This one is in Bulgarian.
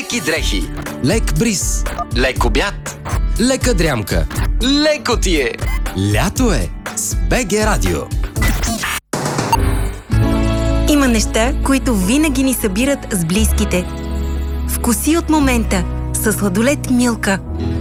леки дрехи, лек бриз, лек обяд, лека дрямка. леко ти е. Лято е с БГ Радио. Има неща, които винаги ни събират с близките. Вкуси от момента с сладолед Милка.